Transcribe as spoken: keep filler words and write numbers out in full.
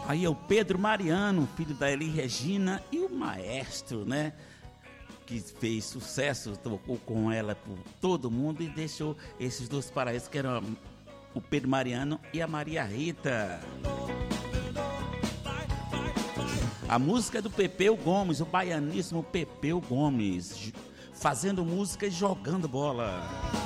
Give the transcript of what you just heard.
Aí é o Pedro Mariano, filho da Eli Regina, e o maestro, né? Que fez sucesso, tocou com ela por todo mundo e deixou esses dois paraísos, que eram o Pedro Mariano e a Maria Rita. A música é do Pepeu Gomes, o baianíssimo Pepeu Gomes, fazendo música e jogando bola.